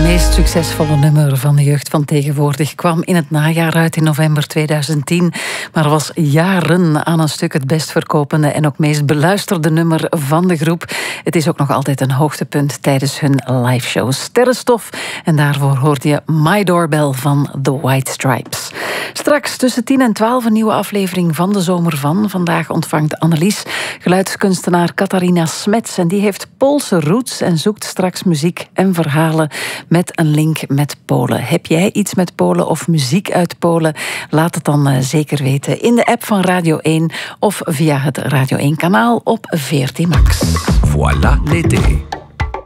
meest succesvolle nummer van de jeugd van tegenwoordig kwam in het najaar uit in november 2010, maar was jaren aan een stuk het best verkopende en ook meest beluisterde nummer van de groep. Het is ook nog altijd een hoogtepunt tijdens hun liveshow Sterrenstof. En daarvoor hoorde je My Doorbell van The White Stripes. Straks tussen 10 en 12 een nieuwe aflevering van De Zomer van. Vandaag ontvangt Annelies geluidskunstenaar Catharina Smets. En die heeft Poolse roots en zoekt straks muziek en verhalen met een link met Polen. Heb jij iets met Polen of muziek uit Polen? Laat het dan zeker weten in de app van Radio 1 of via het Radio 1 kanaal op VRT Max. Voilà l'été.